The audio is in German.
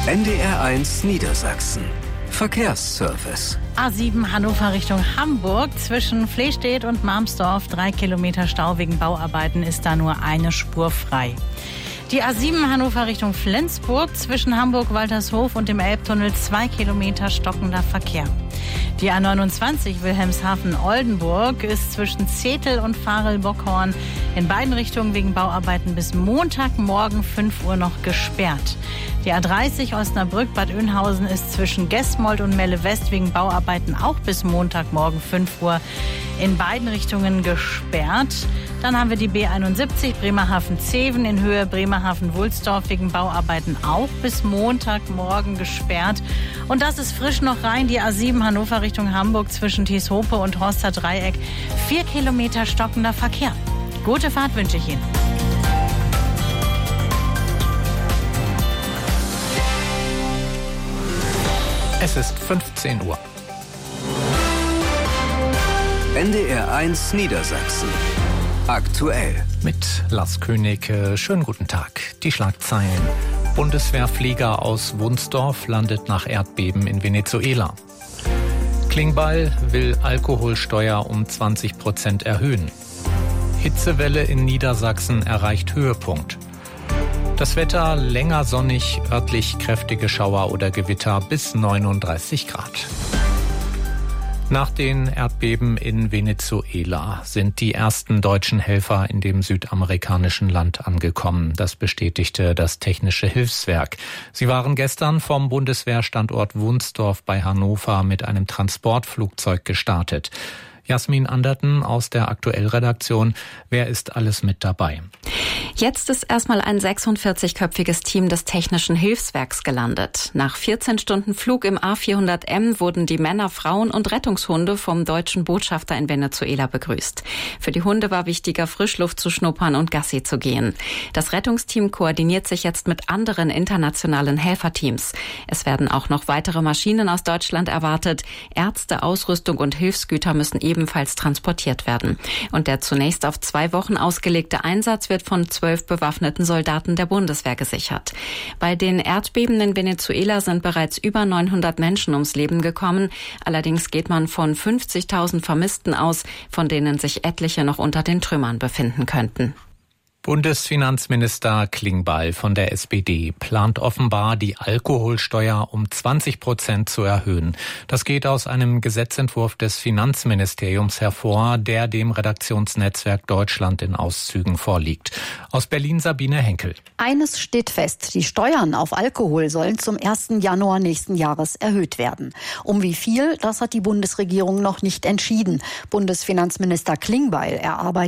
NDR1 Niedersachsen. Verkehrsservice. A7 Hannover Richtung Hamburg. Zwischen Flehstedt und Marmsdorf 3 Kilometer Stau wegen Bauarbeiten ist da nur eine Spur frei. Die A7 Hannover Richtung Flensburg. Zwischen Hamburg-Waltershof und dem Elbtunnel 2 Kilometer stockender Verkehr. Die A29 Wilhelmshaven-Oldenburg ist zwischen Zetel und Varel-Bockhorn in beiden Richtungen wegen Bauarbeiten bis Montagmorgen 5 Uhr noch gesperrt. Die A30 Osnabrück-Bad Oeynhausen ist zwischen Gesmold und Melle-West wegen Bauarbeiten auch bis Montagmorgen 5 Uhr in beiden Richtungen gesperrt. Dann haben wir die B71 Bremerhaven-Zeven in Höhe Bremerhaven-Wulsdorf wegen Bauarbeiten auch bis Montagmorgen gesperrt. Und das ist frisch noch rein, die A7 Hannover Richtung Hamburg zwischen Thieshope und Horster Dreieck. 4 Kilometer stockender Verkehr. Gute Fahrt wünsche ich Ihnen. Es ist 15 Uhr. NDR1 Niedersachsen. Aktuell. Mit Lars König, schönen guten Tag. Die Schlagzeilen. Bundeswehrflieger aus Wunsdorf landet nach Erdbeben in Venezuela. Klingbeil will Alkoholsteuer um 20% erhöhen. Hitzewelle in Niedersachsen erreicht Höhepunkt. Das Wetter länger sonnig, örtlich kräftige Schauer oder Gewitter bis 39 Grad. Nach den Erdbeben in Venezuela sind die ersten deutschen Helfer in dem südamerikanischen Land angekommen. Das bestätigte das Technische Hilfswerk. Sie waren gestern vom Bundeswehrstandort Wunsdorf bei Hannover mit einem Transportflugzeug gestartet. Jasmin Anderten aus der Aktuell-Redaktion. Wer ist alles mit dabei? Jetzt ist erstmal ein 46-köpfiges Team des Technischen Hilfswerks gelandet. Nach 14 Stunden Flug im A400M wurden die Männer, Frauen und Rettungshunde vom deutschen Botschafter in Venezuela begrüßt. Für die Hunde war wichtiger, Frischluft zu schnuppern und Gassi zu gehen. Das Rettungsteam koordiniert sich jetzt mit anderen internationalen Helferteams. Es werden auch noch weitere Maschinen aus Deutschland erwartet. Ärzte, Ausrüstung und Hilfsgüter müssen ebenfalls transportiert werden. Und der zunächst auf 2 Wochen ausgelegte Einsatz wird von 12 bewaffneten Soldaten der Bundeswehr gesichert. Bei den Erdbeben in Venezuela sind bereits über 900 Menschen ums Leben gekommen. Allerdings geht man von 50.000 Vermissten aus, von denen sich etliche noch unter den Trümmern befinden könnten. Bundesfinanzminister Klingbeil von der SPD plant offenbar, die Alkoholsteuer um 20% zu erhöhen. Das geht aus einem Gesetzentwurf des Finanzministeriums hervor, der dem Redaktionsnetzwerk Deutschland in Auszügen vorliegt. Aus Berlin Sabine Henkel. Eines steht fest, die Steuern auf Alkohol sollen zum 1. Januar nächsten Jahres erhöht werden. Um wie viel, das hat die Bundesregierung noch nicht entschieden. Bundesfinanzminister Klingbeil erarbeitet